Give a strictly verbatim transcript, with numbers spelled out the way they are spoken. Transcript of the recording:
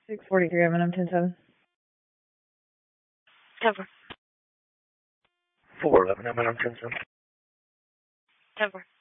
six forty-three, I'm in, I'm ten seven. Cover. four eleven, I'm in, I'm ten seven. Cover.